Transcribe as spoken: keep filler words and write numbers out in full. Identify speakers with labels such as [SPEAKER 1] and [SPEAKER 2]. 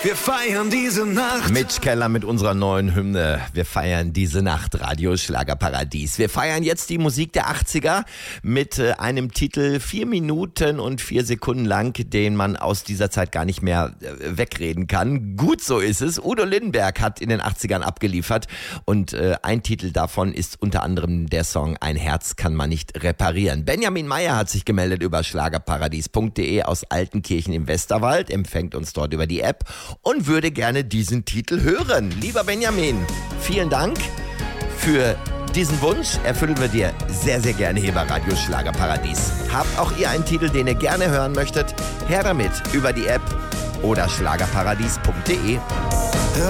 [SPEAKER 1] Wir feiern diese Nacht.
[SPEAKER 2] Mitch Keller mit unserer neuen Hymne. Wir feiern diese Nacht, Radio Schlagerparadies. Wir feiern jetzt die Musik der achtziger mit äh, einem Titel vier Minuten und vier Sekunden lang, den man aus dieser Zeit gar nicht mehr äh, wegreden kann. Gut so ist es. Udo Lindenberg hat in den achtzigern abgeliefert und äh, ein Titel davon ist unter anderem der Song Ein Herz kann man nicht reparieren. Benjamin Meyer hat sich gemeldet über schlagerparadies punkt de aus Altenkirchen im Westerwald, empfängt uns dort über die App und würde gerne diesen Titel hören. Lieber Benjamin, vielen Dank für diesen Wunsch. Erfüllen wir dir sehr, sehr gerne hier bei Radio Schlagerparadies. Habt auch ihr einen Titel, den ihr gerne hören möchtet? Her damit über die App oder schlagerparadies punkt de.